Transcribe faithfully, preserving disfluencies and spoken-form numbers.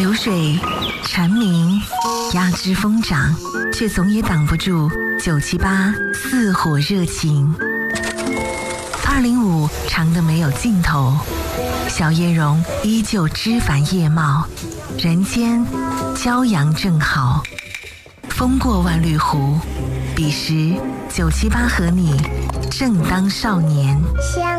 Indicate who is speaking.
Speaker 1: 流水蝉鸣，压枝疯长，却总也挡不住九七八似火热情。二零五长得没有尽头，小叶榕依旧枝繁叶茂，人间骄阳正好。风过万绿湖，彼时九七八和你正当少年。
Speaker 2: 相